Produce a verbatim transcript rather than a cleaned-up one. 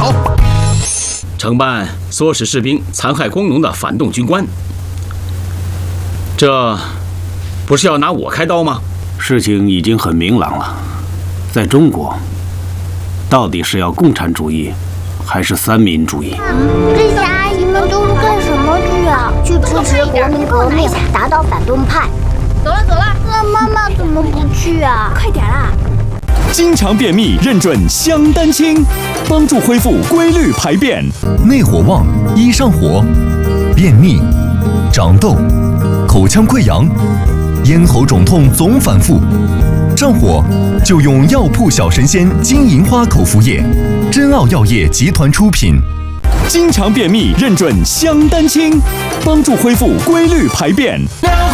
好。 承办唆使士兵残害工农的反动军官，这不是要拿我开刀吗？ 事情已经很明朗了，在中国，到底是要共产主义，还是三民主义？ 这些阿姨们都是干什么去啊？去支持国民革命，打倒反动派。 走了走了， 那妈妈怎么不去啊？ 快点啦！ 经常便秘认准香丹清，帮助恢复规律排便。 内火旺，易上火，便秘、长痘、口腔溃疡、咽喉肿痛总反复，上火就用药铺小神仙金银花口服液，真奥药业集团出品。 经常便秘认准香丹清，帮助恢复规律排便。